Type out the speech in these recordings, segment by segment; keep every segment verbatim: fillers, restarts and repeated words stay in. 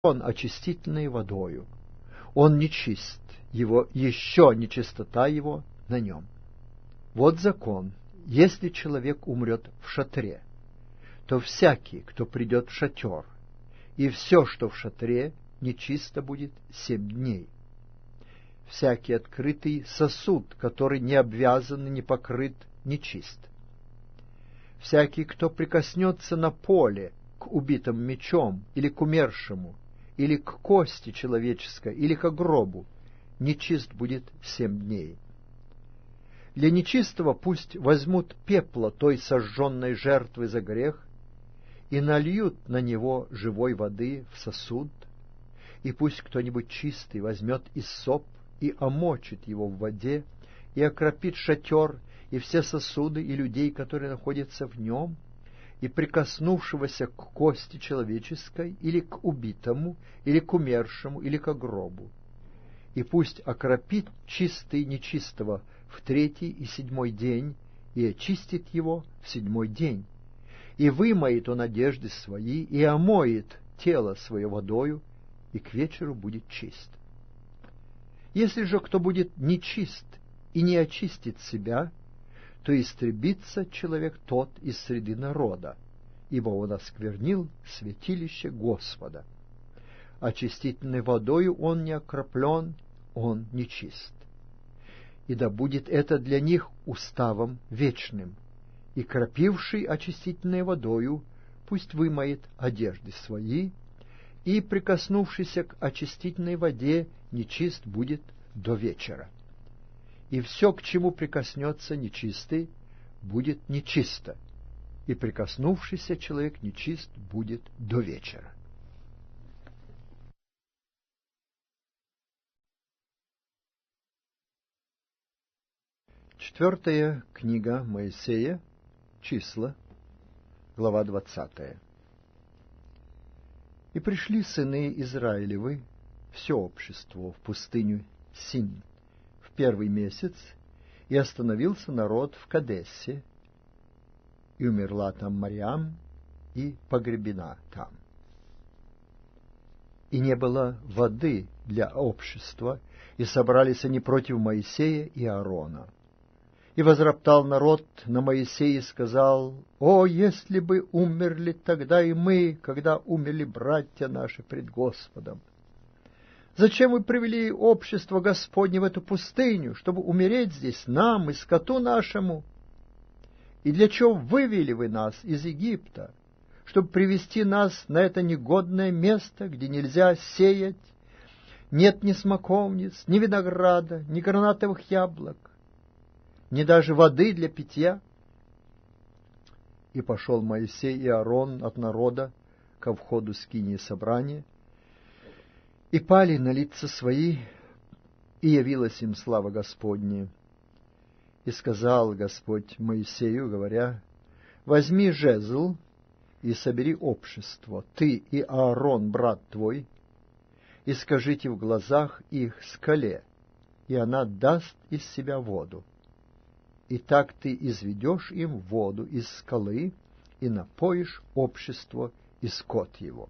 он очистительной водою. Он нечист, его еще нечистота его на нем. Вот закон: если человек умрет в шатре, то всякий, кто придет в шатер, и все, что в шатре, нечисто будет семь дней. Всякий открытый сосуд, который не обвязан и не покрыт, нечист. Всякий, кто прикоснется на поле к убитым мечом, или к умершему, или к кости человеческой, или к гробу, нечист будет семь дней. Для нечистого пусть возьмут пепла той сожженной жертвы за грех и нальют на него живой воды в сосуд, и пусть кто-нибудь чистый возьмет иссоп и омочит его в воде, и окропит шатер, и все сосуды, и людей, которые находятся в нем, и прикоснувшегося к кости человеческой, или к убитому, или к умершему, или к гробу. И пусть окропит чистый нечистого в третий и седьмой день, и очистит его в седьмой день. И вымоет он одежды свои, и омоет тело свое водою, и к вечеру будет чист. Если же кто будет нечист и не очистит себя, то истребится человек тот из среды народа, ибо он осквернил святилище Господа. Очистительной водою он не окроплен, он нечист. И да будет это для них уставом вечным, и кропивший очистительной водою пусть вымоет одежды свои, и, прикоснувшийся к очистительной воде, нечист будет до вечера. И все, к чему прикоснется нечистый, будет нечисто, и прикоснувшийся человек нечист будет до вечера. Четвертая книга Моисея, Числа, глава двадцатая. И пришли сыны Израилевы, все общество, в пустыню Син в первый месяц, и остановился народ в Кадесе, и умерла там Марьям, и погребена там. И не было воды для общества, и собрались они против Моисея и Аарона. И возроптал народ на Моисея и сказал: «О, если бы умерли тогда и мы, когда умерли братья наши пред Господом! Зачем вы привели общество Господне в эту пустыню, чтобы умереть здесь нам и скоту нашему? И для чего вывели вы нас из Египта, чтобы привести нас на это негодное место, где нельзя сеять, нет ни смоковниц, ни винограда, ни гранатовых яблок, ни даже воды для питья?» И пошел Моисей и Аарон от народа ко входу скинии собрания, и пали на лица свои, и явилась им слава Господня. И сказал Господь Моисею, говоря: «Возьми жезл и собери общество, ты и Аарон, брат твой, и скажите в глазах их скале, и она даст из себя воду. И так ты изведешь им воду из скалы, и напоишь общество и скот его».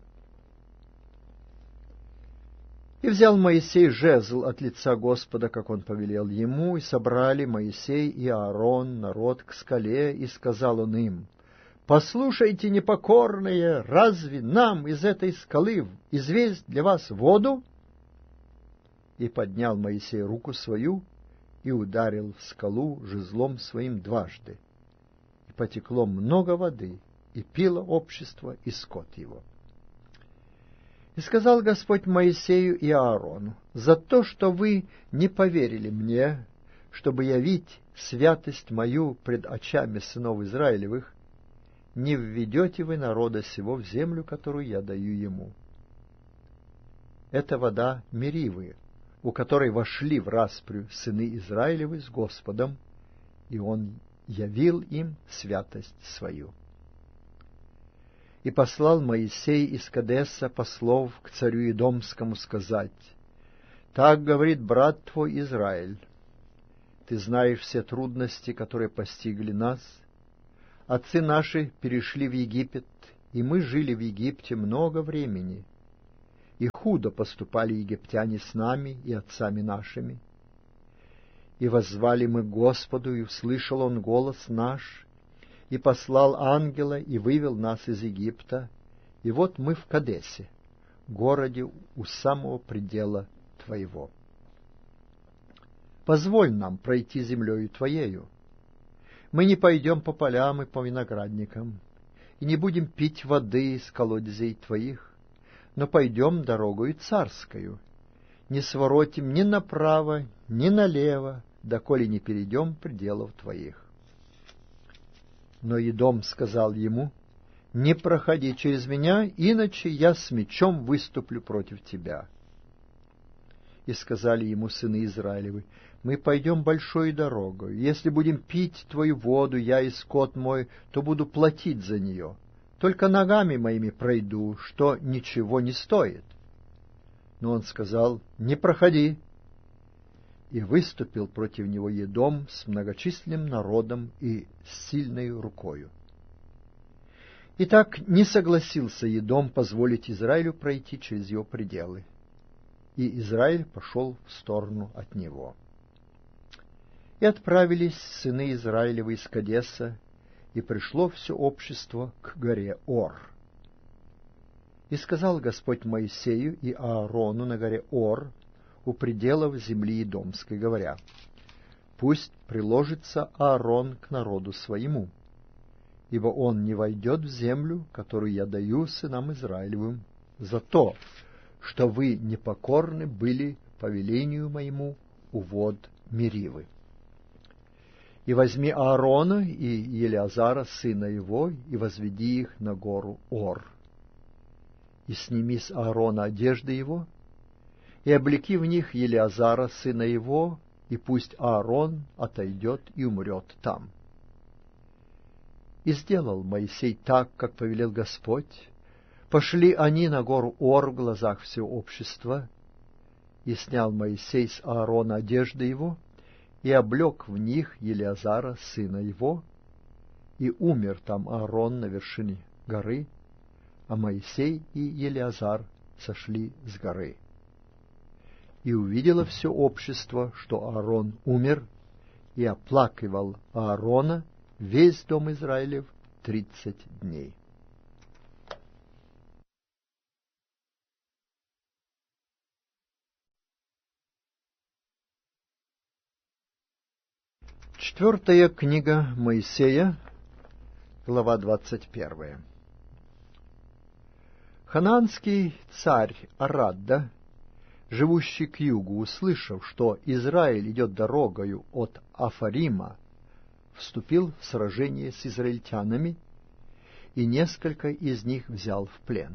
И взял Моисей жезл от лица Господа, как он повелел ему, и собрали Моисей и Аарон народ к скале, и сказал он им: «Послушайте, непокорные, разве нам из этой скалы известь для вас воду?» И поднял Моисей руку свою, и ударил в скалу жезлом своим дважды. И потекло много воды, и пило общество и скот его. И сказал Господь Моисею и Аарону: «За то, что вы не поверили мне, чтобы явить святость мою пред очами сынов Израилевых, не введете вы народа сего в землю, которую я даю ему». Это вода Меривы, у которой вошли в распрю сыны Израилевы с Господом, и он явил им святость свою. И послал Моисей из Кадеса послов к царю Идомскому сказать: «Так говорит брат твой Израиль: ты знаешь все трудности, которые постигли нас. Отцы наши перешли в Египет, и мы жили в Египте много времени. и худо поступали египтяне с нами и отцами нашими. И воззвали мы к Господу, и услышал Он голос наш, и послал ангела, и вывел нас из Египта. И вот мы в Кадесе, городе у самого предела Твоего. Позволь нам пройти землею Твоею. Мы не пойдем по полям и по виноградникам, и не будем пить воды из колодезей Твоих, но пойдем дорогою царскою, не своротим ни направо, ни налево, доколе не перейдем пределов Твоих. Но Едом сказал ему: не проходи через меня, иначе я с мечом выступлю против тебя. И сказали ему сыны Израилевы: мы пойдем большой дорогой. Если будем пить твою воду, я и скот мой, то буду платить за нее. Только ногами моими пройду, что ничего не стоит. Но он сказал: не проходи. И выступил против него Едом с многочисленным народом и с сильной рукою. Итак, не согласился Едом позволить Израилю пройти через его пределы, и Израиль пошел в сторону от него. И отправились сыны Израилевы из Кадеса, и пришло все общество к горе Ор. И сказал Господь Моисею и Аарону на горе Ор, у пределов земли Идомской, говоря: пусть приложится Аарон к народу своему, ибо он не войдет в землю, которую я даю сынам Израилевым, за то, что вы непокорны были повелению моему у вод Меривы. И возьми Аарона и Елеазара, сына его, и возведи их на гору Ор. И сними с Аарона одежды его, и облеки в них Елеазара, сына его, и пусть Аарон отойдет и умрет там. И сделал Моисей так, как повелел Господь. Пошли они на гору Ор в глазах всего общества, и снял Моисей с Аарона одежды его, и облек в них Елеазара, сына его, и умер там Аарон на вершине горы, а Моисей и Елеазар сошли с горы. И увидело все общество, что Аарон умер, и оплакивал Аарона весь дом Израилев тридцать дней. Четвертая книга Моисея, глава двадцать первая. Ханаанский царь Арадда, живущий к югу, услышав, что Израиль идет дорогою от Афарима, вступил в сражение с израильтянами, и несколько из них взял в плен.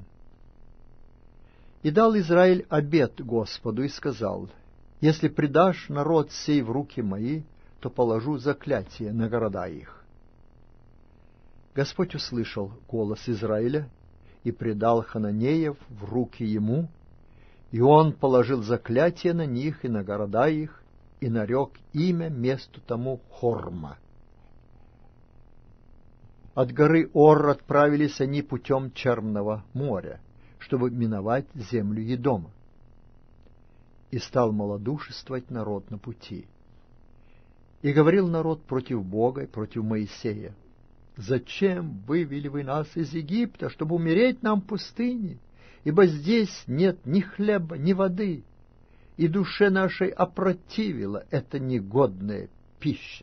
И дал Израиль обет Господу и сказал: если предашь народ сей в руки мои, то положу заклятие на города их. Господь услышал голос Израиля и предал хананеев в руки ему, и он положил заклятие на них и на города их, и нарек имя месту тому Хорма. От горы Ор отправились они путем Черного моря, чтобы миновать землю Едома. И стал малодушествовать народ на пути. И говорил народ против Бога и против Моисея: «Зачем вывели вы нас из Египта, чтобы умереть нам в пустыне? Ибо здесь нет ни хлеба, ни воды, и душе нашей опротивила эта негодная пища».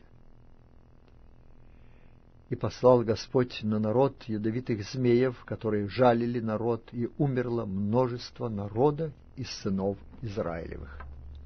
И послал Господь на народ ядовитых змеев, которые жалили народ, и умерло множество народа из сынов Израилевых.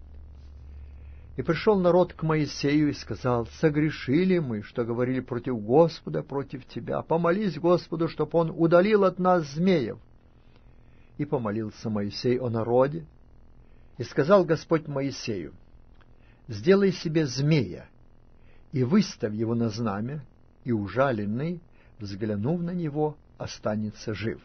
И пришел народ к Моисею и сказал: «Согрешили мы, что говорили против Господа, против тебя. Помолись Господу, чтоб он удалил от нас змеев». И помолился Моисей о народе, и сказал Господь Моисею: «Сделай себе змея, и выставь его на знамя, и ужаленный, взглянув на него, останется жив».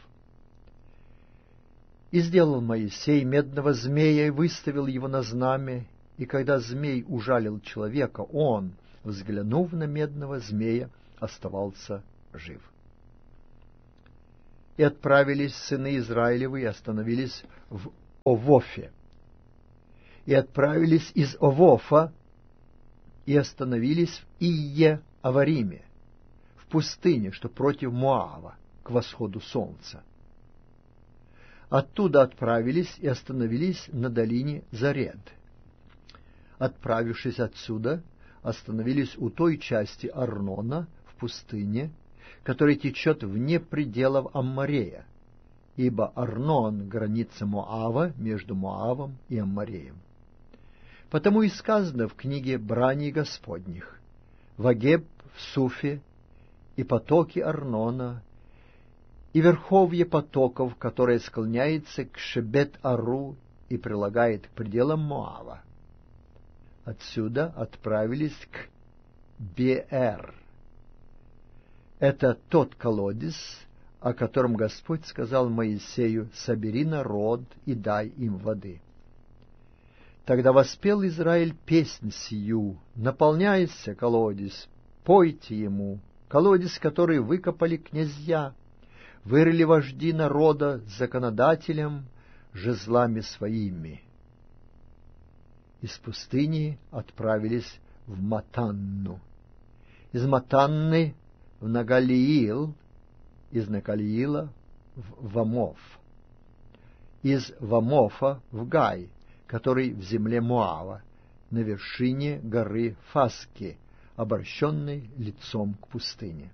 И сделал Моисей медного змея, и выставил его на знамя, и когда змей ужалил человека, он, взглянув на медного змея, оставался жив. И отправились сыны Израилевы и остановились в Овофе, и отправились из Овофа и остановились в Ие-Авариме, в пустыне, что против Моава, к восходу солнца. Оттуда отправились и остановились на долине Заред. Отправившись отсюда, остановились у той части Арнона в пустыне, которая течет вне пределов Аммарея, ибо Арнон — граница Моава между Моавом и Аммареем. Потому и сказано в книге «Брани Господних»: «Вагеб в Суфе и потоки Арнона, и верховье потоков, которое склоняется к Шебет-Ару и прилагает к пределам Моава». Отсюда отправились к Беэр. Это тот колодец, о котором Господь сказал Моисею: «Собери народ и дай им воды». Тогда воспел Израиль песнь сию: «Наполняйся, колодец, пойте ему, колодец, который выкопали князья, вырыли вожди народа с законодателем жезлами своими». Из пустыни отправились в Матанну, из Матанны в Нагалиил, из Нагалиила в Вамов, из Вамофа в Гай, который в земле Моава, на вершине горы Фаски, обращенной лицом к пустыне.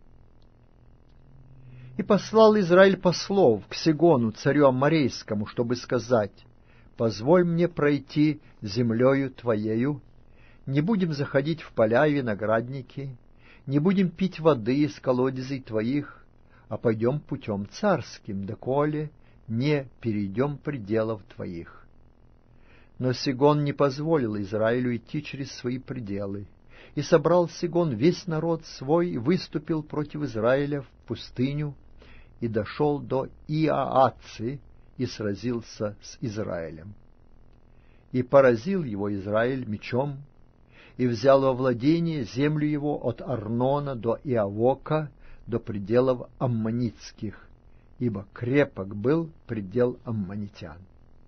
И послал Израиль послов к Сигону, царю Амморейскому, чтобы сказать: «Позволь мне пройти землею твоею, не будем заходить в поля и виноградники, не будем пить воды из колодезей твоих, а пойдем путем царским, доколе не перейдем пределов твоих». Но Сигон не позволил Израилю идти через свои пределы, и собрал Сигон весь народ свой, и выступил против Израиля в пустыню, и дошел до Иааци, и сразился с Израилем. И поразил его Израиль мечом, и взял во владение землю его от Арнона до Иавока, до пределов аммонитских, ибо крепок был предел аммонитян.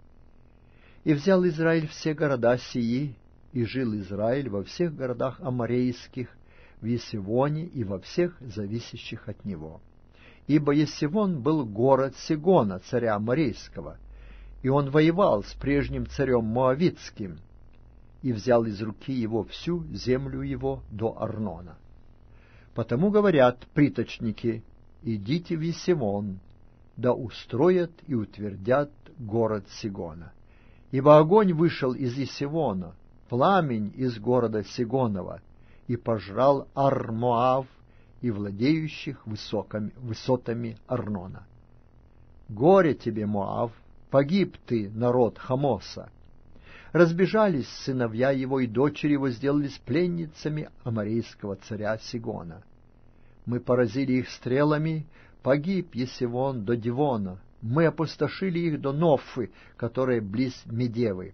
И взял Израиль все города сии, и жил Израиль во всех городах аморейских, в Есивоне и во всех зависящих от него. Ибо Есивон был город Сигона, царя Аморейского, и он воевал с прежним царем Моавитским, и взял из руки его всю землю его до Арнона. Потому говорят приточники: «Идите в Есивон, да устроят и утвердят город Сигона. Ибо огонь вышел из Есивона, пламень из города Сигонова, и пожрал Ар-Моав и владеющих высоками, высотами Арнона. Горе тебе, Моав, погиб ты, народ Хамоса!» Разбежались сыновья его, и дочери его сделались пленницами аморейского царя Сигона. Мы поразили их стрелами, погиб Есивон до Дивона, мы опустошили их до Нофы, которая близ Медевы.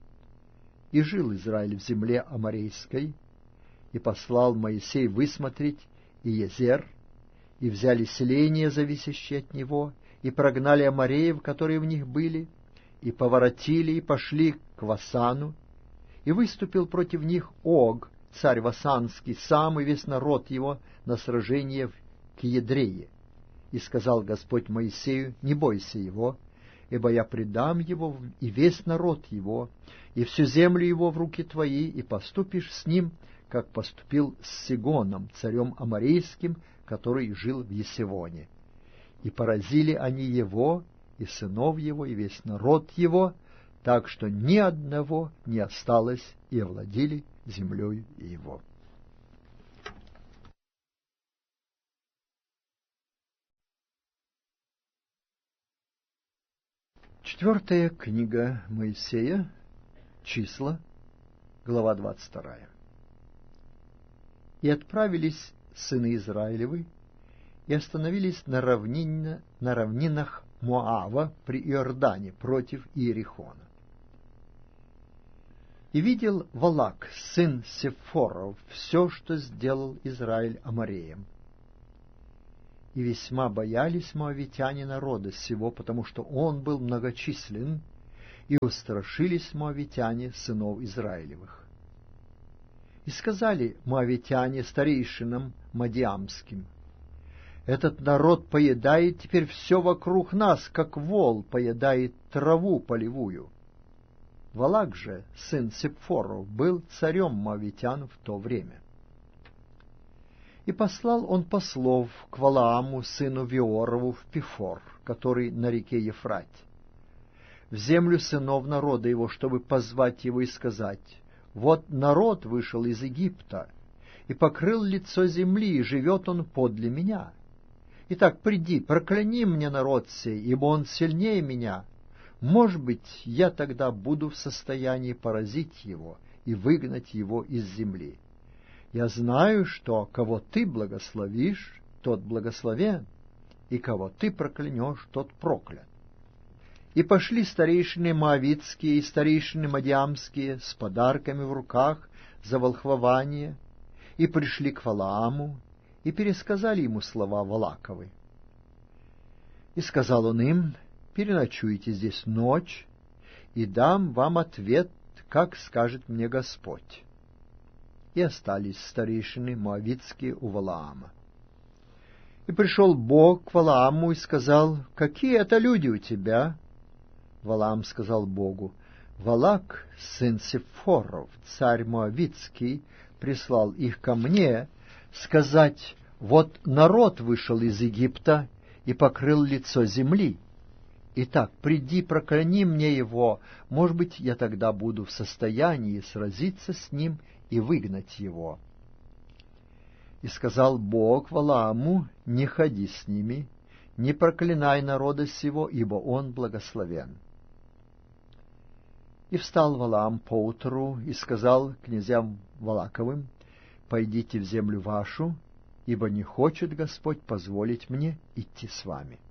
И жил Израиль в земле аморейской, и послал Моисей высмотреть Иезер, и взяли селения, зависящие от него, и прогнали амореев, которые в них были, и поворотили, и пошли к Васану, и выступил против них Ог, царь Васанский, сам и весь народ его, на сражение в Киедрее. И сказал Господь Моисею: «Не бойся его, ибо я предам его и весь народ его, и всю землю его в руки твои, и поступишь с ним, как поступил с Сигоном, царем аморейским, который жил в Есивоне». И поразили они его, и сынов его, и весь народ его, так что ни одного не осталось, и овладели землей его. Четвертая книга Моисея, Числа, глава двадцать вторая. «И отправились сыны Израилевы, и остановились на, равнине, на равнинах Моава при Иордане против Иерихона. И видел Валак, сын Сефоров, все, что сделал Израиль амореям. И весьма боялись моавитяне народа сего, потому что он был многочислен, И устрашились моавитяне сынов Израилевых. И сказали моавитяне старейшинам мадиамским: этот народ поедает теперь все вокруг нас, как вол поедает траву полевую. Валак же, сын Сепфоров, был царем моавитян в то время. И послал он послов к Валааму, сыну Виорову, в Пифор, который на реке Ефрате, в землю сынов народа его, чтобы позвать его и сказать: вот народ вышел из Египта, и покрыл лицо земли, и живет он подле меня. Итак, приди, прокляни мне народ сей, ибо он сильнее меня. Может быть, я тогда буду в состоянии поразить его и выгнать его из земли. Я знаю, что кого ты благословишь, тот благословен, и кого ты проклянешь, тот проклят. И пошли старейшины моавитские и старейшины мадиамские с подарками в руках за волхвование, и пришли к Валааму, и пересказали ему слова Валаковы. И сказал он им: переночуйте здесь ночь, и дам вам ответ, как скажет мне Господь. И остались старейшины моавитские у Валаама. И пришел Бог к Валааму и сказал: какие это люди у тебя? Валаам сказал Богу: Валак, сын Сепфоров, царь моавитский, прислал их ко мне сказать: вот народ вышел из Египта и покрыл лицо земли. Итак, приди, прокляни мне его, может быть, я тогда буду в состоянии сразиться с ним и выгнать его. И сказал Бог Валааму: не ходи с ними, не проклинай народа сего, ибо он благословен. И встал Валаам поутру и сказал князьям Валаковым: пойдите в землю вашу, ибо не хочет Господь позволить мне идти с вами.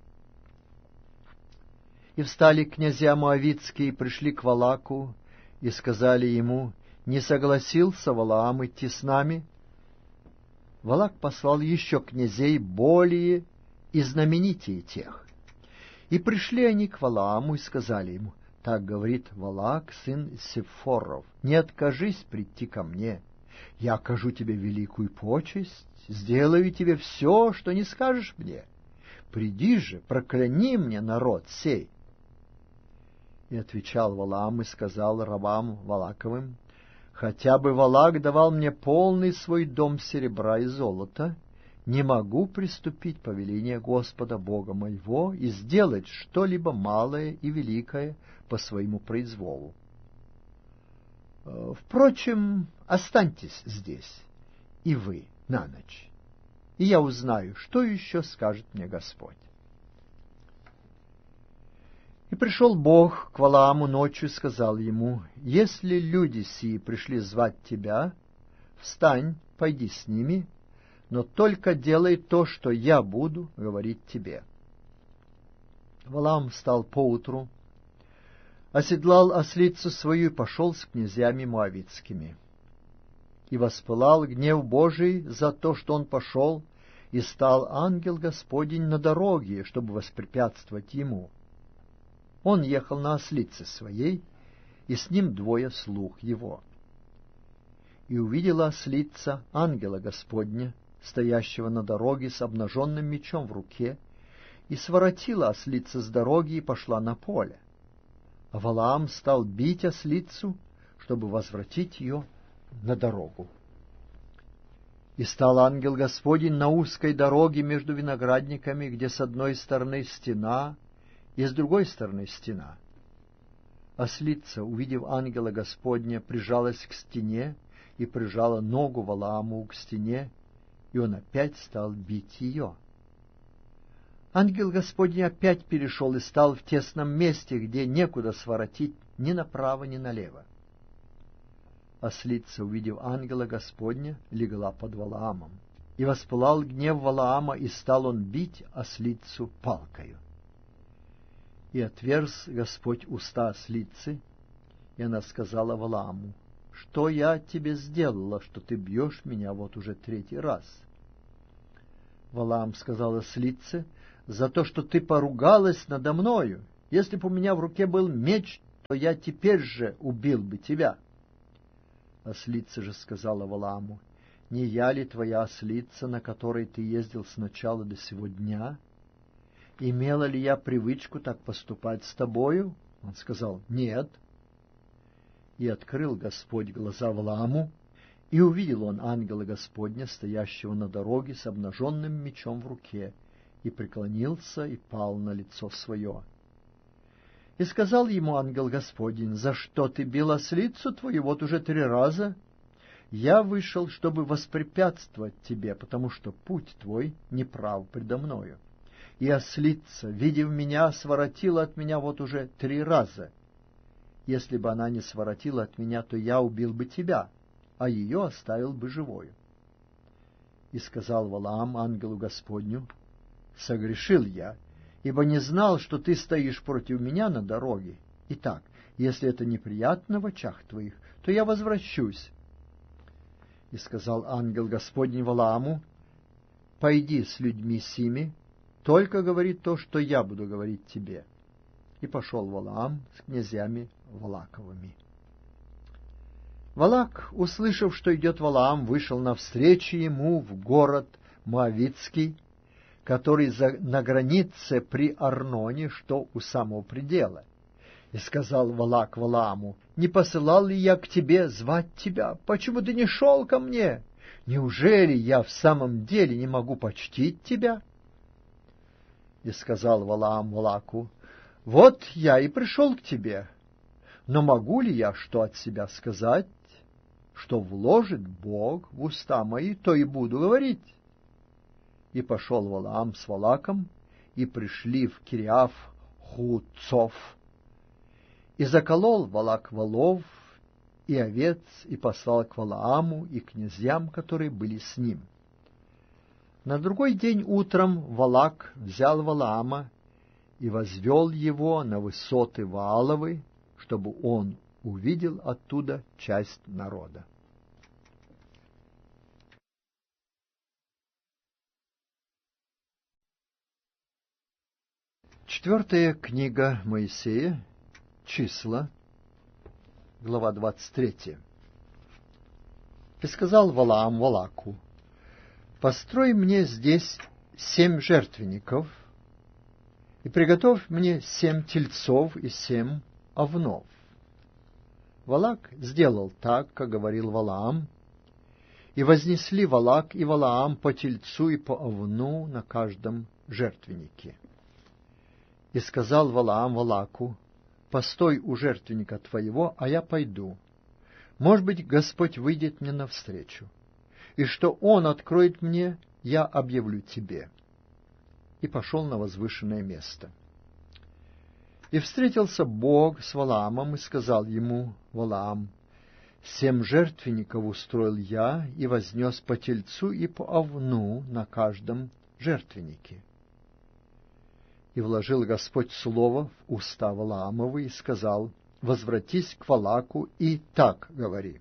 И встали князья моавитские и пришли к Валаку, и сказали ему: не согласился Валаам идти с нами? Валак послал еще князей более и знаменитее тех. И пришли они к Валааму и сказали ему: так говорит Валак, сын Сепфоров: не откажись прийти ко мне, я окажу тебе великую почесть, сделаю тебе все, что не скажешь мне. Приди же, прокляни мне народ сей. И отвечал Валаам и сказал рабам Валаковым: хотя бы Валак давал мне полный свой дом серебра и золота, не могу приступить повеление Господа Бога моего и сделать что-либо малое и великое по своему произволу. Впрочем, останьтесь здесь, и вы, на ночь, и я узнаю, что еще скажет мне Господь. И пришел Бог к Валааму ночью и сказал ему: если люди сии пришли звать тебя, встань, пойди с ними, но только делай то, что я буду говорить тебе. Валаам встал поутру, оседлал ослицу свою и пошел с князьями моавитскими. И воспылал гнев Божий за то, что он пошел, и стал ангел Господень на дороге, чтобы воспрепятствовать ему. Он ехал на ослице своей, и с ним двое слуг его. И увидела ослица ангела Господня, стоящего на дороге с обнаженным мечом в руке, и своротила ослица с дороги и пошла на поле. А Валаам стал бить ослицу, чтобы возвратить ее на дорогу. И стал ангел Господень на узкой дороге между виноградниками, где с одной стороны стена, и с другой стороны стена. Ослица, увидев ангела Господня, прижалась к стене и прижала ногу Валааму к стене, и он опять стал бить ее. Ангел Господень опять перешел и стал в тесном месте, где некуда своротить ни направо, ни налево. Ослица, увидев ангела Господня, легла под Валаамом. И воспылал гнев Валаама, и стал он бить ослицу палкою. И отверз Господь уста ослицы, и она сказала Валааму: что я тебе сделала, что ты бьешь меня вот уже третий раз? Валаам сказал ослице: за то, что ты поругалась надо мною. Если бы у меня в руке был меч, то я теперь же убил бы тебя. Ослица же сказала Валааму: не я ли твоя ослица, на которой ты ездил с начала до сего дня? Имела ли я привычку так поступать с тобою? Он сказал: нет. И открыл Господь глаза Валааму, и увидел он ангела Господня, стоящего на дороге с обнаженным мечом в руке, и преклонился и пал на лицо свое. И сказал ему ангел Господень: за что ты бил ослицу твою вот уже три раза? Я вышел, чтобы воспрепятствовать тебе, потому что путь твой неправ предо мною. И ослица, видев меня, своротила от меня вот уже три раза. Если бы она не своротила от меня, то я убил бы тебя, а ее оставил бы живою. И сказал Валаам ангелу Господню: согрешил я, ибо не знал, что ты стоишь против меня на дороге. Итак, если это неприятно в очах твоих, то я возвращусь. И сказал ангел Господень Валааму: пойди с людьми сими, только говори то, что я буду говорить тебе. И пошел Валаам с князьями Валаковыми. Валак, услышав, что идет Валаам, вышел навстречу ему в город Моавитский, который на границе при Арноне, что у самого предела. И сказал Валак Валааму: не посылал ли я к тебе звать тебя? Почему ты не шел ко мне? Неужели я в самом деле не могу почтить тебя? И сказал Валаам Валаку: вот я и пришел к тебе, но могу ли я что от себя сказать? Что вложит Бог в уста мои, то и буду говорить. И пошел Валаам с Валаком, и пришли в Кириаф Хуцов. И заколол Валак волов и овец, и послал к Валааму и князьям, которые были с ним. На другой день утром Валак взял Валаама и возвел его на высоты Вааловы, чтобы он увидел оттуда часть народа. Четвертая книга Моисея, Числа, глава двадцать третья. И сказал Валаам Валаку: построй мне здесь семь жертвенников, и приготовь мне семь тельцов и семь овнов. Валак сделал так, как говорил Валаам, и вознесли Валак и Валаам по тельцу и по овну на каждом жертвеннике. И сказал Валаам Валаку: постой у жертвенника твоего, а я пойду. Может быть, Господь выйдет мне навстречу, и что Он откроет мне, я объявлю тебе. И пошел на возвышенное место. И встретился Бог с Валаамом и сказал ему: Валаам, семь жертвенников устроил я и вознес по тельцу и по овну на каждом жертвеннике. И вложил Господь слово в уста Валаамовы и сказал: возвратись к Валаку и так говори.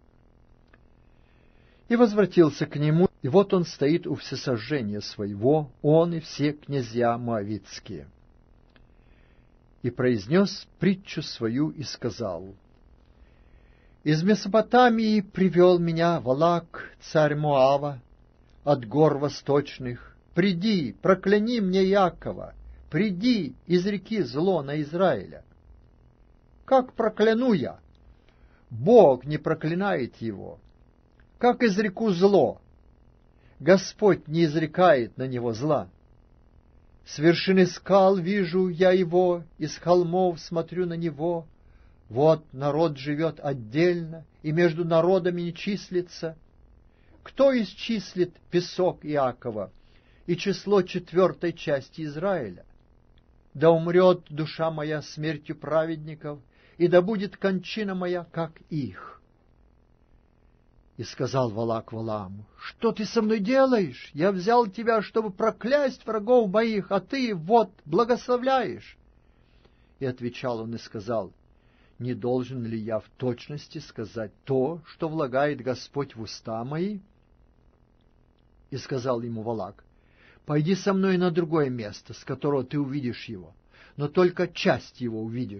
И возвратился к нему, и вот он стоит у всесожжения своего, он и все князья моавитские. И произнес притчу свою и сказал: из Месопотамии привел меня Валак, царь Моава, от гор восточных. Приди, прокляни мне Иакова, приди, изреки зло на Израиля. Как прокляну я? Бог не проклинает его. Как изреку зло? Господь не изрекает на него зла. С вершины скал вижу я его, из холмов смотрю на него. Вот народ живет отдельно, и между народами не числится. Кто исчислит песок Иакова и число четвертой части Израиля? Да умрет душа моя смертью праведников, и да будет кончина моя, как их. И сказал Валак Валааму: что ты со мной делаешь? Я взял тебя, чтобы проклясть врагов моих, а ты вот благословляешь. И отвечал он и сказал: не должен ли я в точности сказать то, что влагает Господь в уста мои? И сказал ему Валак: пойди со мной на другое место, с которого ты увидишь его, но только часть его увидишь,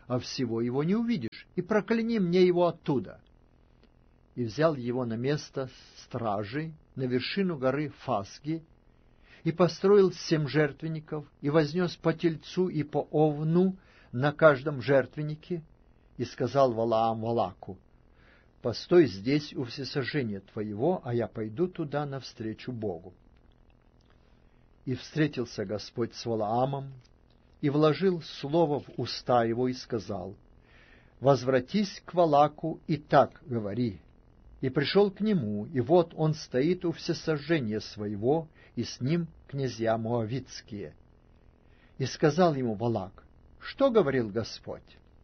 а всего его не увидишь, и прокляни мне его оттуда. И взял его на место стражи, на вершину горы Фасги, и построил семь жертвенников, и вознес по тельцу и по овну на каждом жертвеннике, и сказал Валаам Валаку: «Постой здесь у всесожжения твоего, а я пойду туда навстречу Богу». И встретился Господь с Валаамом, и вложил слово в уста его, и сказал: «Возвратись к Валаку и так говори». И пришел к нему, и вот он стоит у всесожжения своего, и с ним князья моавитские. И сказал ему Валак: «Что говорил Господь?»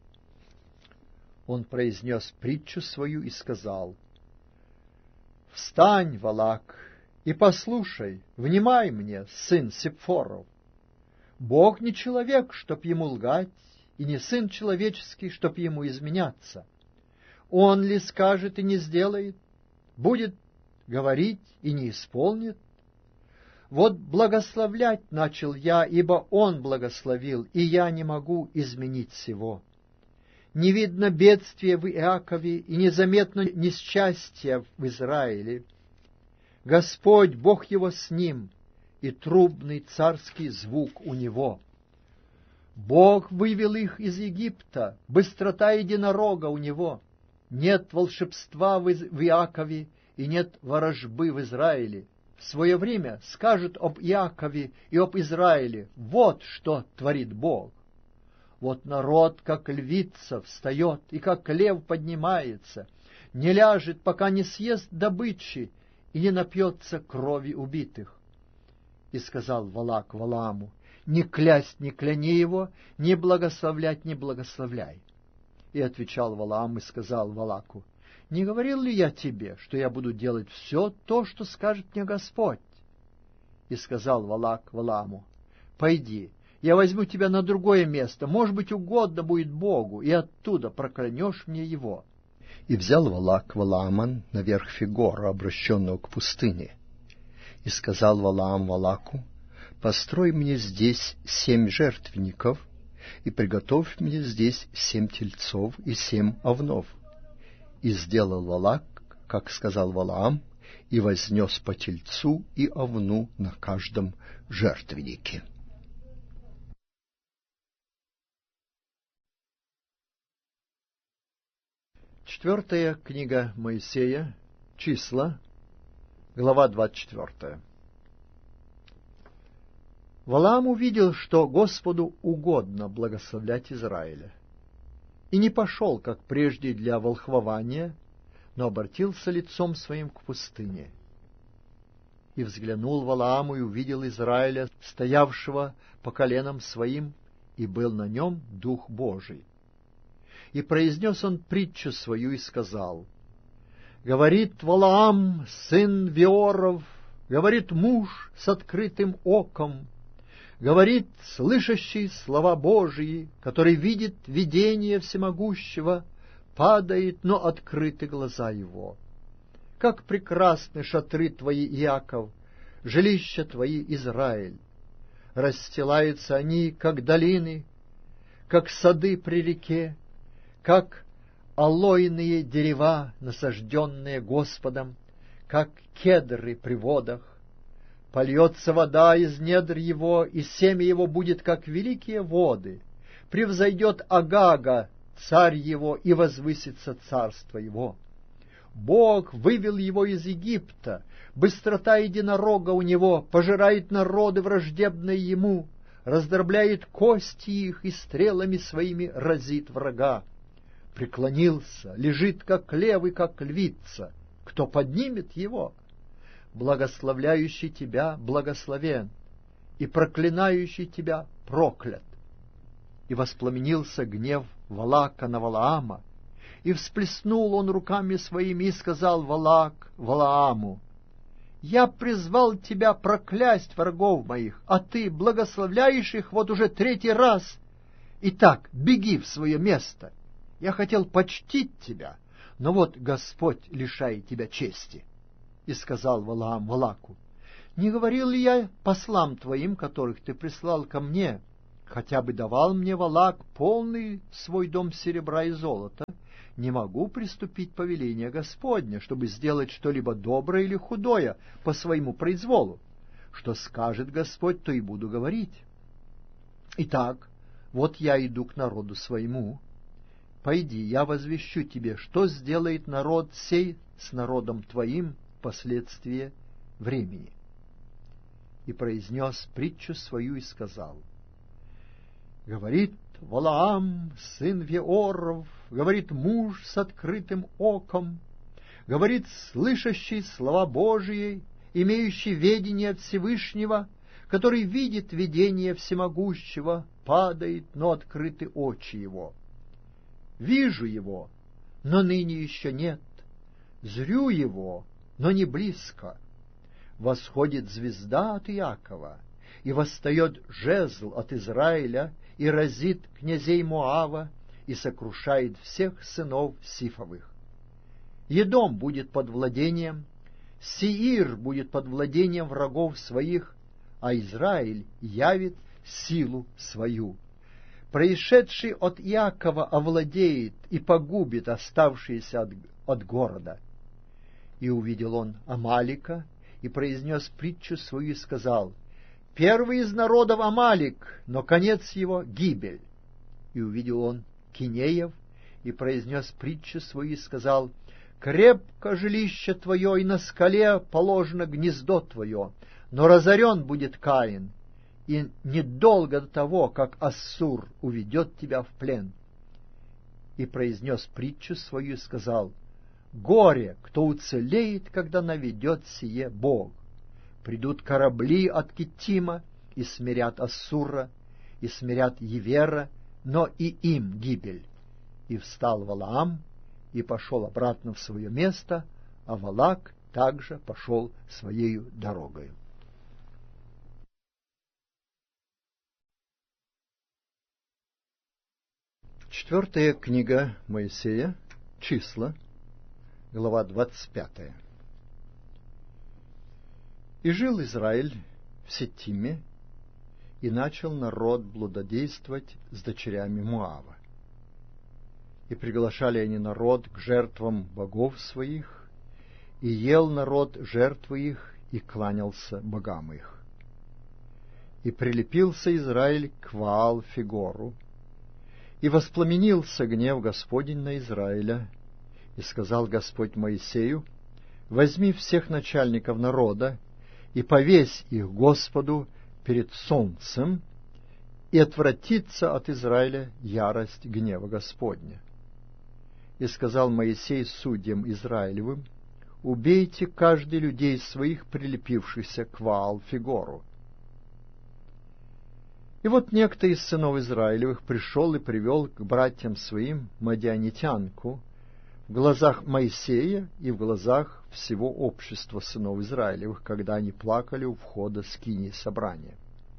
Он произнес притчу свою и сказал: «Встань, Валак, и послушай, внимай мне, сын Сепфоров. Бог не человек, чтоб ему лгать, и не сын человеческий, чтоб ему изменяться. Он ли скажет и не сделает, будет говорить и не исполнит? Вот благословлять начал я, ибо он благословил, и я не могу изменить сего. Не видно бедствия в Иакове, и незаметно несчастья в Израиле. Господь, Бог его с ним, и трубный царский звук у него. Бог вывел их из Египта, быстрота единорога у него. Нет волшебства в Иакове, и нет ворожбы в Израиле. В свое время скажут об Иакове и об Израиле: вот что творит Бог. Вот народ, как львица, встает, и как лев поднимается, не ляжет, пока не съест добычи, и не напьется крови убитых. И сказал Валак Валааму: не клясть не кляни его, не благословлять не благословляй. И отвечал Валаам и сказал Валаку: не говорил ли я тебе, что я буду делать все то, что скажет мне Господь? И сказал Валак Валааму: пойди, я возьму тебя на другое место, может быть, угодно будет Богу, и оттуда проклянешь мне его. И взял Валак Валаама на верхе гора, обращенного к пустыне. И сказал Валаам Валаку: построй мне здесь семь жертвенников, и приготовь мне здесь семь тельцов и семь овнов. И сделал Валак, как сказал Валаам, и вознес по тельцу и овну на каждом жертвеннике. Четвертая книга Моисея, Числа, глава двадцать четвертая. Валаам увидел, что Господу угодно благословлять Израиля, и не пошел, как прежде, для волхвования, но обратился лицом своим к пустыне. И взглянул Валаам и увидел Израиля, стоявшего по коленам своим, и был на нем Дух Божий. И произнес он притчу свою и сказал: говорит Валаам, сын Виоров, говорит муж с открытым оком, говорит слышащий слова Божии, который видит видение всемогущего, падает, но открыты глаза его. Как прекрасны шатры твои, Иаков, жилища твои, Израиль! Расстилаются они, как долины, как сады при реке, как алойные дерева, насажденные Господом, как кедры при водах. Польется вода из недр его, и семя его будет, как великие воды. Превзойдет Агага, царь его, и возвысится царство его. Бог вывел его из Египта, быстрота единорога у него, пожирает народы, враждебные ему, раздробляет кости их и стрелами своими разит врага. Преклонился, лежит, как лев и как львица. Кто поднимет его? Благословляющий тебя благословен, и проклинающий тебя проклят. И воспламенился гнев Валака на Валаама, и всплеснул он руками своими, и сказал Валак Валааму: я призвал тебя проклясть врагов моих, а ты благословляешь их вот уже третий раз. Итак, беги в свое место. Я хотел почтить тебя, но вот Господь лишает тебя чести. И сказал Валаам Валаку: не говорил ли я послам твоим, которых ты прислал ко мне, Хотя бы давал мне Валак полный свой дом серебра и золота, не могу приступить повеление Господне, чтобы сделать что-либо доброе или худое по своему произволу. Что скажет Господь, то и буду говорить. Итак, вот я иду к народу своему. Пойди, я возвещу тебе, что сделает народ сей с народом твоим впоследствии времени. И произнес притчу свою и сказал: говорит Валаам, сын Веоров, говорит муж с открытым оком, говорит слышащий слова Божии, имеющий ведение от Всевышнего, который видит видение всемогущего, падает, но открыты очи его. Вижу его, но ныне еще нет, зрю его, но не близко. Восходит звезда от Иакова, и восстает жезл от Израиля, и разит князей Моава, и сокрушает всех сынов Сифовых. Едом будет под владением, Сеир будет под владением врагов своих, а Израиль явит силу свою. Происшедший от Иакова овладеет и погубит оставшиеся от, от города. И увидел он Амалика, и произнес притчу свою и сказал: первый из народов Амалик, но конец его — гибель. И увидел он Кинеев, и произнес притчу свою и сказал: крепко жилище твое, и на скале положено гнездо твое, но разорен будет Каин, и недолго до того, как Ассур уведет тебя в плен. И произнес притчу свою и сказал: горе, кто уцелеет, когда наведет сие Бог. Придут корабли от Киттима, и смирят Ассура, и смирят Евера, но и им гибель. И встал Валаам, и пошел обратно в свое место, а Валак также пошел своею дорогою. Четвертая книга Моисея, Числа, глава двадцать пятая. И жил Израиль в Сеттиме, и начал народ блудодействовать с дочерями Моава. И приглашали они народ к жертвам богов своих, и ел народ жертвы их, и кланялся богам их. И прилепился Израиль к Ваал-Фигору, и воспламенился гнев Господень на Израиля, и сказал Господь Моисею: возьми всех начальников народа, и повесь их Господу перед солнцем, и отвратится от Израиля ярость гнева Господня. И сказал Моисей судьям Израилевым: убейте каждый людей своих, прилепившихся к Ваал-Фигору. И вот некто из сынов Израилевых пришел и привел к братьям своим мадианитянку в глазах Моисея и в глазах всего общества сынов Израилевых, когда они плакали у входа скинии собрания.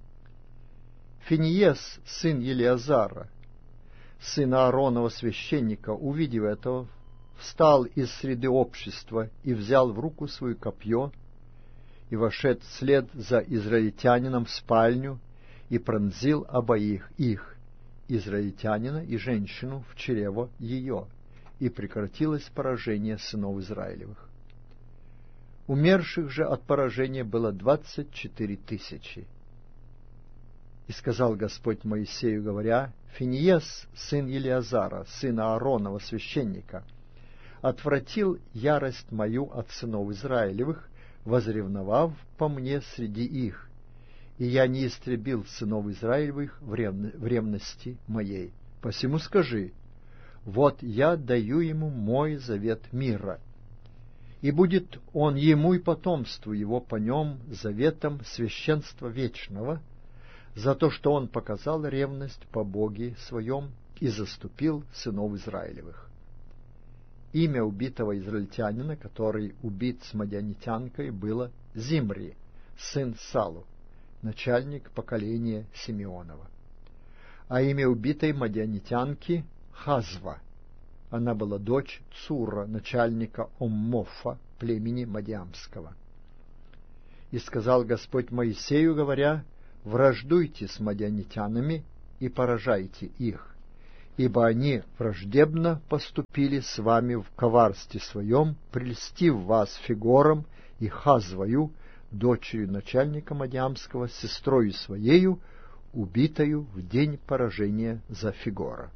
Финиес, сын Елиазара, сына Ааронова священника, увидев этого, встал из среды общества и взял в руку свое копье, и вошед вслед за израильтянином в спальню, и пронзил обоих их, израильтянина и женщину, в чрево ее, и прекратилось поражение сынов Израилевых. Умерших же от поражения было двадцать четыре тысячи. И сказал Господь Моисею, говоря: Финиес, сын Елиазара, сына Ааронова священника, отвратил ярость мою от сынов Израилевых, возревновав по мне среди их, и я не истребил сынов Израилевых в ревности моей. Посему скажи: вот я даю ему мой завет мира, и будет он ему и потомству его по нем заветом священства вечного, за то, что он показал ревность по Боге своем и заступил сынов Израилевых. Имя убитого израильтянина, который убит с мадианитянкой, было Зимри, сын Салу, начальник поколения Симеонова. А имя убитой мадианитянки — Хазва. Она была дочь Цура, начальника Оммофа, племени Мадиамского. И сказал Господь Моисею, говоря: враждуйте с мадианитянами и поражайте их, ибо они враждебно поступили с вами в коварстве своем, прельстив вас Фигором и Хазвою, дочерью начальника Мадиамского, сестрою своею, убитою в день поражения за Фигора.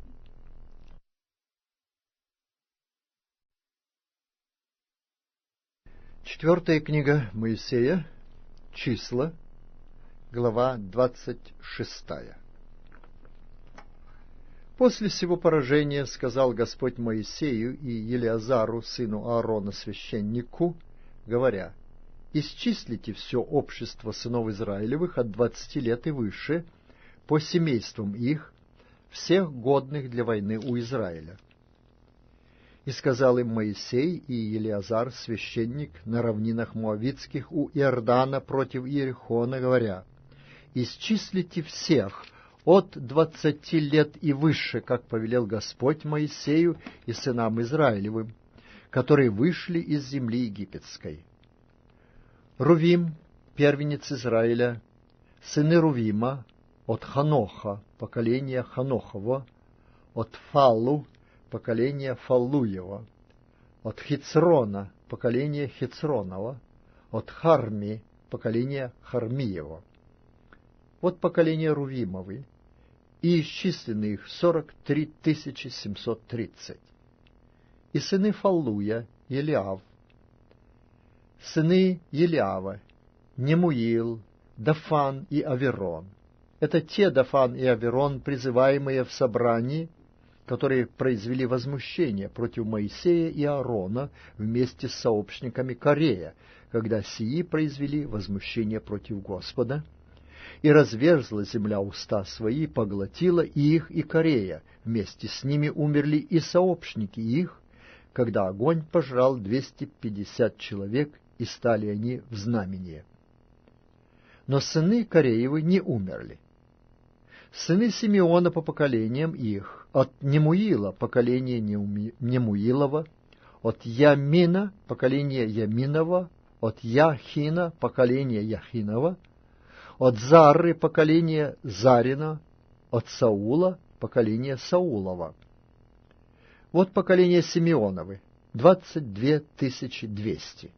Четвертая книга Моисея, Числа, глава двадцать шестая. После сего поражения сказал Господь Моисею и Елиазару, сыну Аарона, священнику, говоря: «Исчислите все общество сынов Израилевых от двадцати лет и выше, по семействам их, всех годных для войны у Израиля». И сказал им Моисей и Елиазар, священник, на равнинах Моавитских у Иордана против Иерихона, говоря: «Исчислите всех от двадцати лет и выше, как повелел Господь Моисею и сынам Израилевым, которые вышли из земли египетской. Рувим, первенец Израиля, сыны Рувима, от Ханоха, поколение Ханохова, от Фаллу, поколение Фаллуева, от Хицрона, поколение Хицронова, от Харми, поколение Хармиева. Вот поколение Рувимовы, и исчислены их сорок три тысячи семьсот тридцать. И сыны Фаллуя, Елиав, сыны Елиава, Немуил, Дафан и Аверон. Это те Дафан и Аверон, призываемые в собрании, которые произвели возмущение против Моисея и Аарона вместе с сообщниками Корея, когда сии произвели возмущение против Господа. И разверзла земля уста свои, поглотила и их, и Корея. Вместе с ними умерли и сообщники их, когда огонь пожрал двести пятьдесят человек, и стали они в знамение. Но сыны Кореевы не умерли. Сыны Симеона по поколениям их: от Немуила поколение Немуилова, от Ямина поколение Яминова, от Яхина поколение Яхинова, от Зары поколение Зарина, от Саула поколение Саулова. Вот поколение Симеоновы, двадцать две тысячи двести.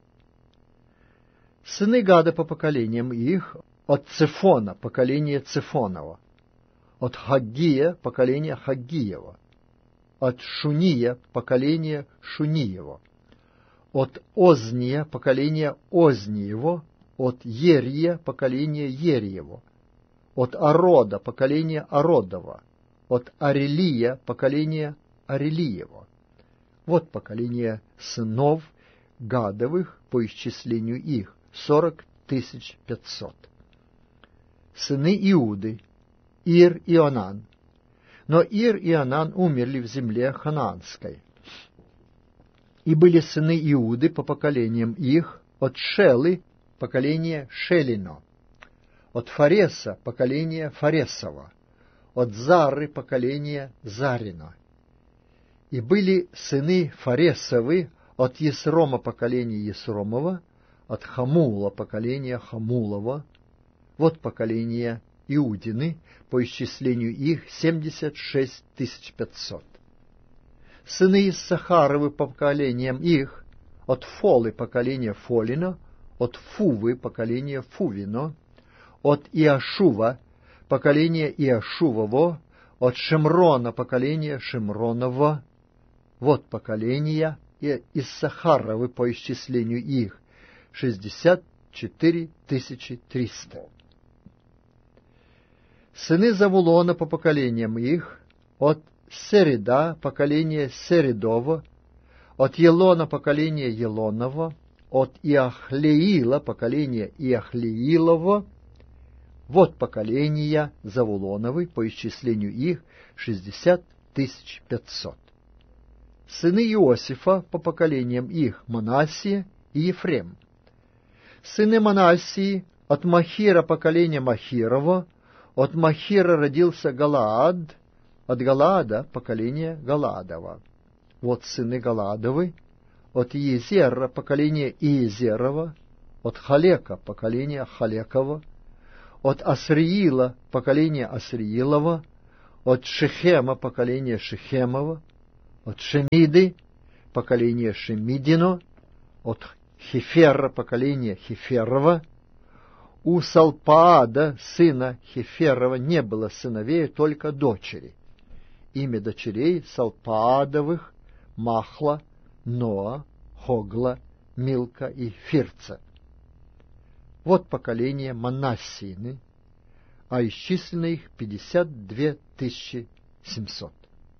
Сыны Гада по поколениям их: от Цефона поколение Цефонова, от Хаггия поколение Хаггиева, от Шуния поколение Шуниева, от Озния поколение Озниева, от Ерия поколение Ериева, от Арода поколение Ародова, от Арелия поколение Арелиева. Вот поколение сынов Гадовых по исчислению их: сорок тысяч пятьсот. Сыны Иуды: Ир и Онан. Но Ир и Онан умерли в земле ханаанской. И были сыны Иуды по поколениям их: от Шелы поколение Шелино, от Фареса поколение Фаресова, от Зары поколение Зарино. И были сыны Фаресовы: от Есрома поколение Есромова, от Хамула поколение Хамулова. Вот поколение Иудины по исчислению их: семьдесят шесть тысяч пятьсот. Сыны Иссахаровы по поколениям их: от Фолы поколение Фолино, от Фувы поколение Фувино, от Иашува поколение Иашувово, от Шемрона поколение Шемроново. Вот поколения Иссахаровы по исчислению их: шестьдесят четыре тысячи триста. Сыны Завулона по поколениям их: от Середа поколение Середово, от Елона поколение Елонова, от Иахлеила поколение Иахлеилова. Вот поколения Завулоновы по исчислению их: шестьдесят тысяч пятьсот. Сыны Иосифа по поколениям их: Манассия и Ефрем. Сыны Манассии: от Махира поколение Махирова, от Махира родился Галаад, от Галаада поколение Галаадова. Вот сыны Галаадовы: от Иезера поколение Иезерова, от Халека поколение Халекова, от Асриила поколение Асриилова, от Шехема поколение Шехемова, от Шемиды поколение Шемидино, от Хефера поколение Хеферова. У Салпаада, сына Хеферова, не было сыновей, только дочери. Имя дочерей Салпаадовых — Махла, Ноа, Хогла, Милка и Фирца. Вот поколение Манассины, а исчислено их пятьдесят две тысячи семьсот.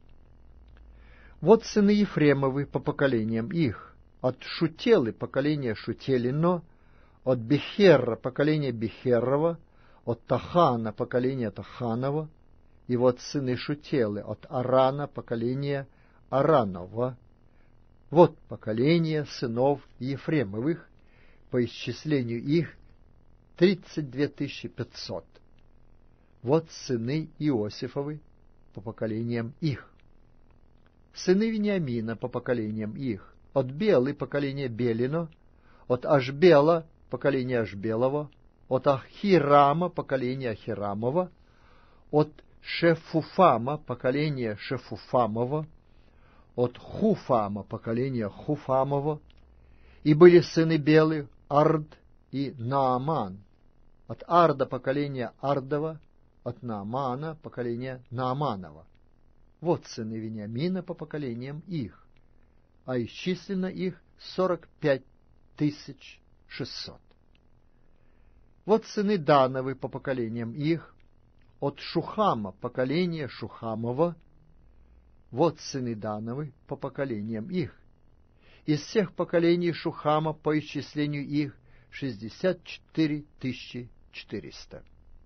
Вот сыны Ефремовы по поколениям их: от Шутелы поколение Шутелино, от Бехерра поколение Бехерова, от Тахана поколение Таханова, и вот сыны Шутелы от Арана поколение Аранова. Вот поколение сынов Ефремовых, по исчислению их тридцать две тысячи пятьсот. Вот сыны Иосифовы по поколениям их. Сыны Вениамина по поколениям их: от Белы поколение Белино, от Ашбела поколение Ашбелова, от Ахирама поколение Ахирамова, от Шефуфама поколение Шефуфамова, от Хуфама поколение Хуфамова. И были сыны Белы Ард и Нааман. От Арда поколение Ардова, от Наамана поколение Нааманова. Вот сыны Вениамина по поколениям их, а исчислено их сорок пять тысяч шестьсот. Вот сыны Дановы по поколениям их: от Шухама поколение Шухамова. Вот сыны Дановы по поколениям их. Из всех поколений Шухама по исчислению их шестьдесят четыре тысячи четыреста.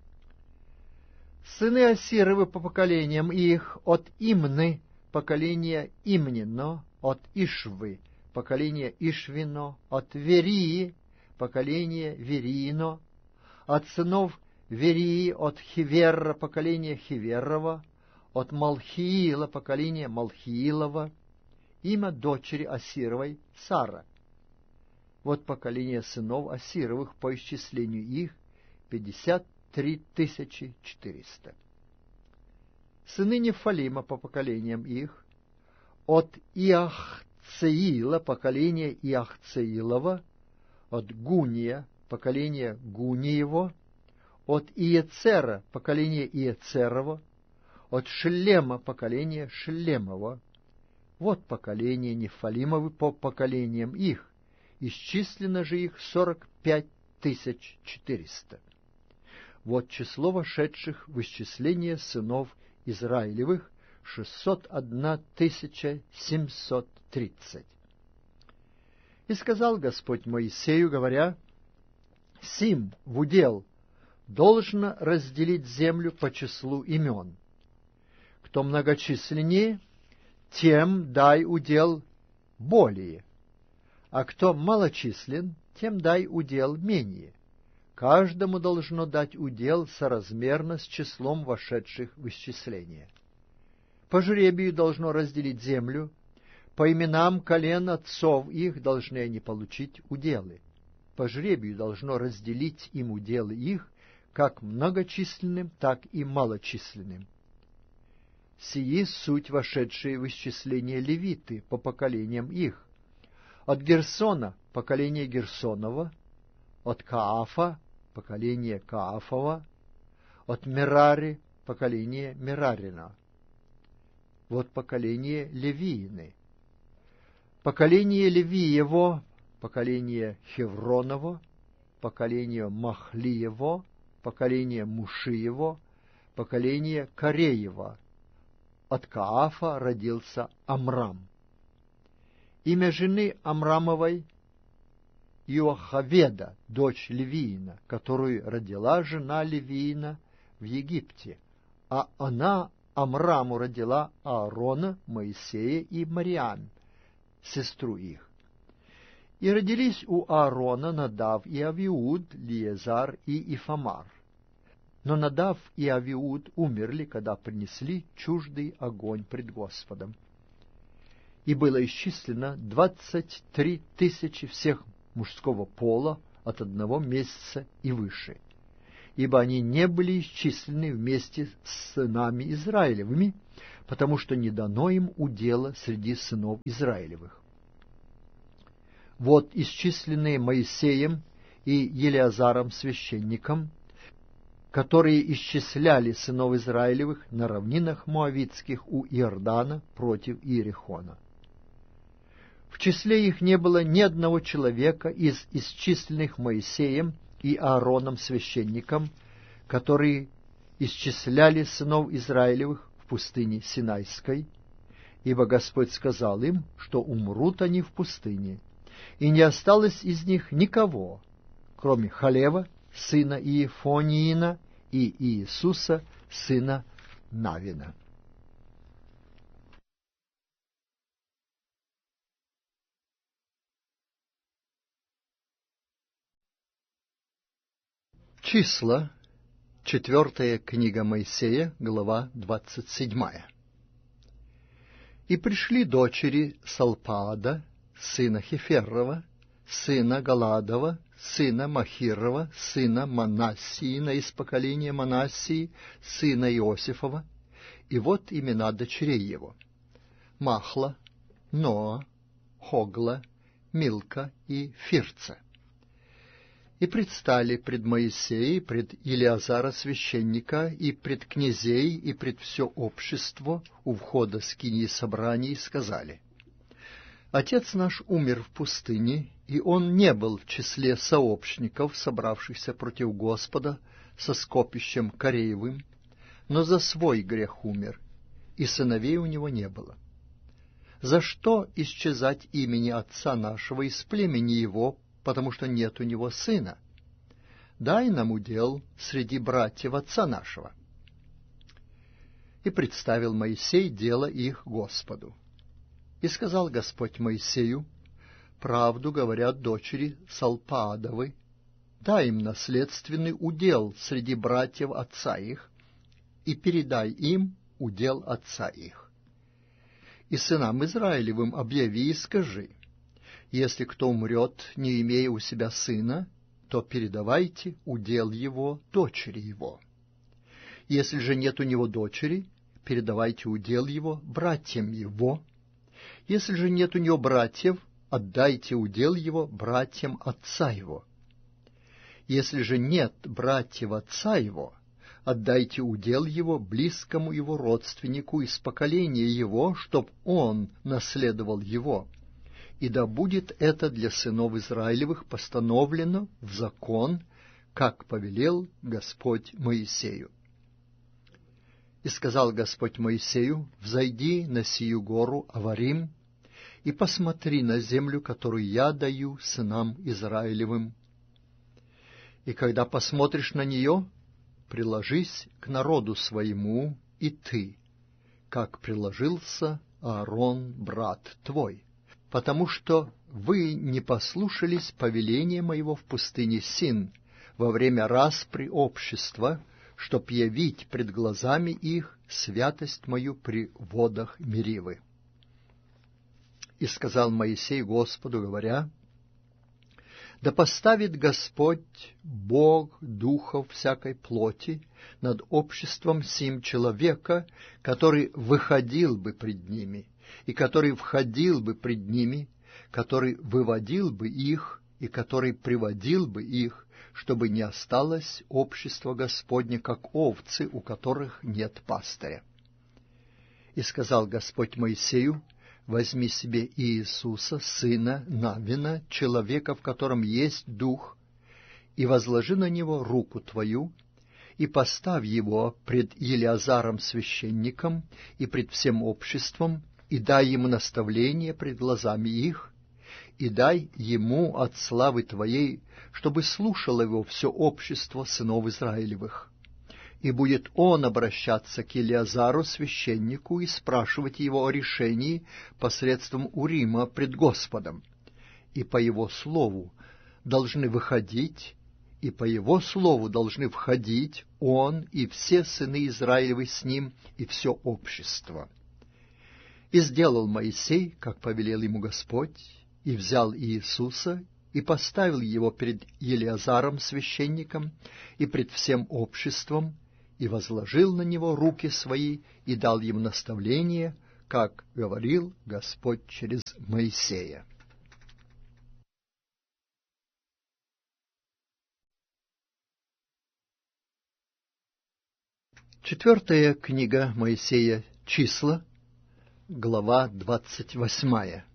Сыны Асировы по поколениям их: от Имны поколение Имнино, от Ишвы поколение Ишвино, от Верии поколение Вериино, от сынов Верии: от Хиверра поколение Хиверова, от Малхиила поколение Малхиилова. Имя дочери Асировой — Сара. Вот поколение сынов Асировых по исчислению их пятьдесят три тысячи четыреста. Сыны Нефалима по поколениям их: от Иахцеила поколение Иахцеилова, от Гуния поколение Гуниево, от Иецера поколение Иецерова, от Шелема поколение Шелемова. Вот поколение Нефалимовы по поколениям их, исчислено же их сорок пять тысяч четыреста. Вот число вошедших в исчисление сынов Израилевых — шестьсот одна тысяча семьсот тридцать. И сказал Господь Моисею, говоря: «Сим в удел должно разделить землю по числу имен. Кто многочисленнее, тем дай удел более, а кто малочислен, тем дай удел менее. Каждому должно дать удел соразмерно с числом вошедших в исчисление. По жребию должно разделить землю, по именам колен отцов их должны они получить уделы. По жребию должно разделить им уделы их, как многочисленным, так и малочисленным. Сии суть вошедшие в исчисление левиты по поколениям их: от Герсона поколение Герсонова, от Каафа поколение Каафова, от Мерари поколение Мерарина. Вот поколение Левиины. Поколение Левиево, поколение Хевроново, поколение Махлиево, поколение Мушиево, поколение Кореева. От Каафа родился Амрам. Имя жены Амрамовой — Иохаведа, дочь Левиина, которую родила жена Левиина в Египте, а она Амраму родила Аарона, Моисея и Мариам, сестру их. И родились у Аарона Надав и Авиуд, Лиезар и Ифамар. Но Надав и Авиуд умерли, когда принесли чуждый огонь пред Господом. И было исчислено двадцать три тысячи всех мужского пола от одного месяца и выше. ибо они не были исчислены вместе с сынами Израилевыми, потому что не дано им удела среди сынов Израилевых. Вот исчисленные Моисеем и Елеазаром священником, которые исчисляли сынов Израилевых на равнинах Моавитских у Иордана против Иерихона. В числе их не было ни одного человека из исчисленных Моисеем и Аароном священником, которые исчисляли сынов Израилевых в пустыне Синайской, ибо Господь сказал им, что умрут они в пустыне, и не осталось из них никого, кроме Халева, сына Иефониина, и Иисуса, сына Навина. Числа, четвертая книга Моисея, глава двадцать седьмая. «И пришли дочери Салпаада, сына Хеферова, сына Галадова, сына Махирова, сына Манассиина из поколения Манассии, сына Иосифова, и вот имена дочерей его: Махла, Ноа, Хогла, Милка и Фирца. И предстали пред Моисея, пред Елеазара священника, и пред князей, и пред все общество у входа скинии собрания, и сказали: Отец наш умер в пустыне, и он не был в числе сообщников, собравшихся против Господа со скопищем Кореевым, но за свой грех умер, и сыновей у него не было. За что исчезать имени отца нашего из племени его, потому что нет у него сына? Дай нам удел среди братьев отца нашего». И представил Моисей дело их Господу. И сказал Господь Моисею: «Правду говорят дочери Салпаадовы, дай им наследственный удел среди братьев отца их, и передай им удел отца их. И сынам Израилевым объяви и скажи: если кто умрет, не имея у себя сына, то передавайте удел его дочери его. Если же нет у него дочери, передавайте удел его братьям его. Если же нет у него братьев, отдайте удел его братьям отца его. Если же нет братьев отца его, отдайте удел его близкому его родственнику из поколения его, чтоб он наследовал его. И да будет это для сынов Израилевых постановлено в закон, как повелел Господь Моисею. И сказал Господь Моисею: взойди на сию гору Аварим и посмотри на землю, которую я даю сынам Израилевым. И когда посмотришь на нее, приложись к народу своему и ты, как приложился Аарон, брат твой, потому что вы не послушались повеления моего в пустыне Син во время распри общества, чтоб явить пред глазами их святость мою при водах Меривы. И сказал Моисей Господу, говоря: да поставит Господь, Бог духов всякой плоти, над обществом сим человека, который выходил бы пред ними, и который входил бы пред ними, который выводил бы их, и который приводил бы их, чтобы не осталось общество Господне, как овцы, у которых нет пастыря. И сказал Господь Моисею: возьми себе Иисуса, сына Навина, человека, в котором есть дух, и возложи на него руку твою, и поставь его пред Елеазаром священником и пред всем обществом, и дай ему наставление пред глазами их, и дай ему от славы твоей, чтобы слушало его все общество сынов Израилевых. И будет он обращаться к Елеазару священнику и спрашивать его о решении посредством Урима пред Господом. И по его слову должны выходить, и по его слову должны входить он и все сыны Израилевы с ним, и все общество. И сделал Моисей, как повелел ему Господь, и взял Иисуса, и поставил его перед Елиазаром священником и пред всем обществом, и возложил на него руки свои, и дал ему наставление, как говорил Господь через Моисея. Четвертая книга Моисея, Числа, глава двадцать восьмая.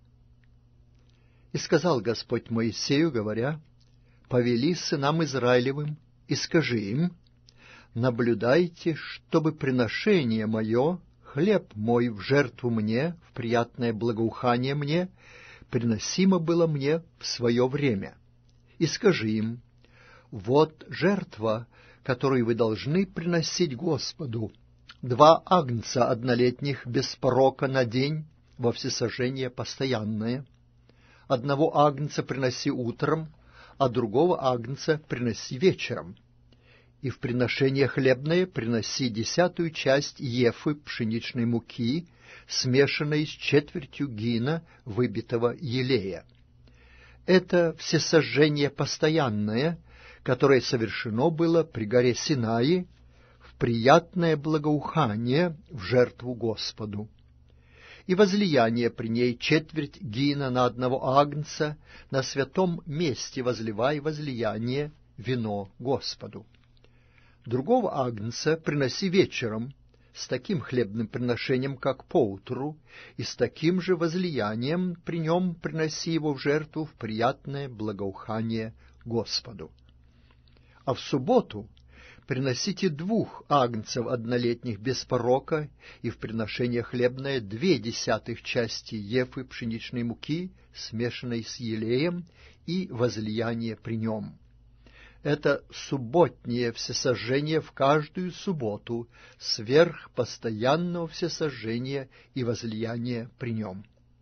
«И сказал Господь Моисею, говоря: повели сынам Израилевым, и скажи им: наблюдайте, чтобы приношение мое, хлеб мой в жертву мне, в приятное благоухание мне, приносимо было мне в свое время. И скажи им: вот жертва, которую вы должны приносить Господу, два агнца однолетних без порока на день во всесожжение постоянное. Одного агнца приноси утром, а другого агнца приноси вечером. И в приношение хлебное приноси десятую часть ефы пшеничной муки, смешанной с четвертью гина выбитого елея. Это всесожжение постоянное, которое совершено было при горе Синаи, в приятное благоухание в жертву Господу. И возлияние при ней четверть гина на одного агнца, на святом месте возливай возлияние вино Господу. Другого агнца приноси вечером, с таким хлебным приношением, как поутру, и с таким же возлиянием при нем приноси его в жертву в приятное благоухание Господу. А в субботу приносите двух агнцев однолетних без порока, и в приношение хлебное две десятых части ефы пшеничной муки, смешанной с елеем, и возлияние при нем. Это субботнее всесожжение в каждую субботу, сверх постоянного всесожжения и возлияния при нем.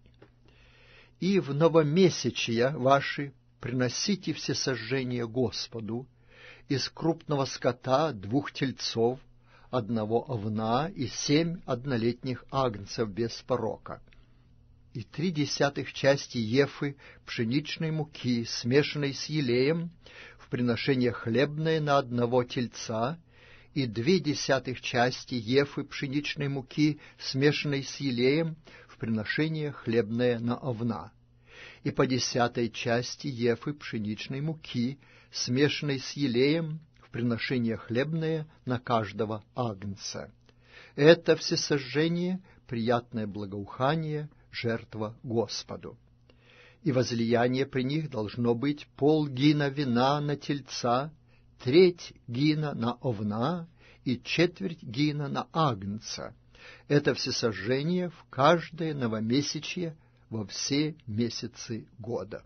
И в новомесячья ваши приносите всесожжение Господу: из крупного скота двух тельцов, одного овна и семь однолетних агнцев без порока, и три десятых части ефы пшеничной муки, смешанной с елеем, в приношение хлебное на одного тельца, и две десятых части ефы пшеничной муки, смешанной с елеем, в приношение хлебное на овна, и по десятой части ефы пшеничной муки, смешанной с елеем, в приношение хлебное на каждого агнца. Это всесожжение, приятное благоухание, жертва Господу. И возлияние при них должно быть полгина вина на тельца, треть гина на овна и четверть гина на агнца. Это всесожжение в каждое новомесячье во все месяцы года.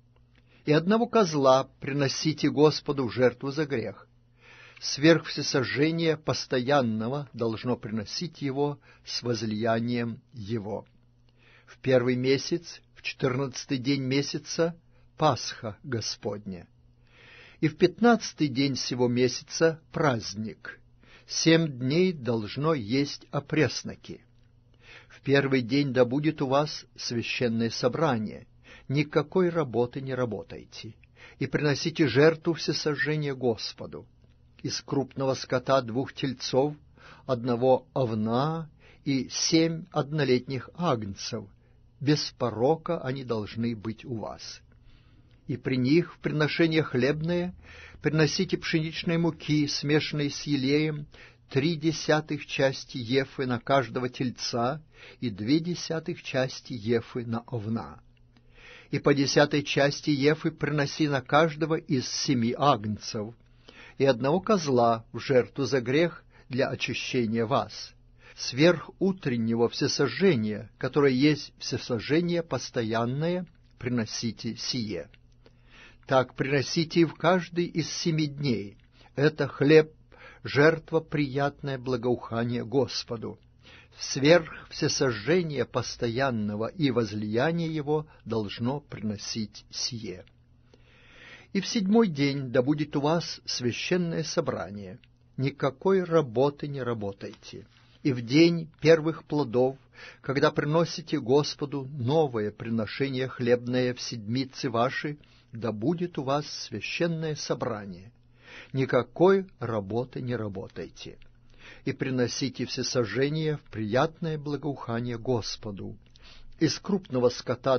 И одного козла приносите Господу в жертву за грех. Сверх всесожжения постоянного должно приносить его с возлиянием его. В первый месяц, в четырнадцатый день месяца, Пасха Господня. И в пятнадцатый день сего месяца праздник. Семь дней должно есть опресноки. В первый день да будет у вас священное собрание. Никакой работы не работайте, и приносите жертву всесожжения Господу: из крупного скота двух тельцов, одного овна и семь однолетних агнцев, без порока они должны быть у вас. И при них в приношение хлебное приносите пшеничной муки, смешанной с елеем, три десятых части ефы на каждого тельца и две десятых части ефы на овна. И по десятой части ефы приноси на каждого из семи агнцев, и одного козла в жертву за грех для очищения вас, сверх утреннего всесожжения, которое есть всесожжение постоянное, приносите сие. Так приносите и в каждый из семи дней. Это хлеб, жертва приятное благоухание Господу. Сверх всесожжения постоянного и возлияние его должно приносить сие. И в седьмой день да будет у вас священное собрание. Никакой работы не работайте. И в день первых плодов, когда приносите Господу новое приношение хлебное в седмицы ваши, да будет у вас священное собрание. Никакой работы не работайте. И приносите всесожжения в приятное благоухание Господу. Из крупного скота